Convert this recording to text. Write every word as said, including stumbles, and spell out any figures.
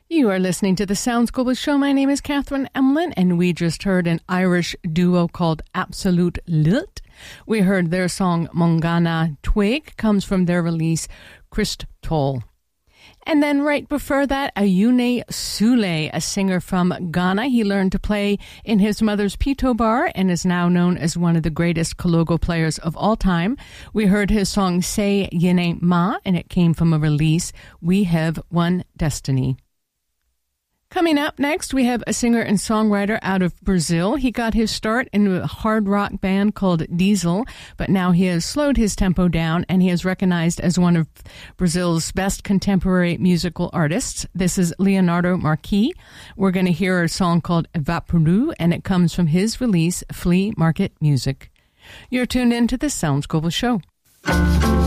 You are listening to the Sounds Global Show. My name is Catherine Emlyn, and we just heard an Irish duo called Absolute Lilt. We heard their song Mongana Twig, comes from their release Christ Toll. And then right before that, Ayune Sule, a singer from Ghana. He learned to play in his mother's pito bar and is now known as one of the greatest kalogo players of all time. We heard his song Say Yene Ma, and it came from a release, We Have One Destiny. Coming up next, we have a singer and songwriter out of Brazil. He got his start in a hard rock band called Diesel, but now he has slowed his tempo down and he is recognized as one of Brazil's best contemporary musical artists. This is Leonardo Marquis. We're going to hear a song called Evaporu, and it comes from his release, Flea Market Music. You're tuned in to the Sounds Global Show.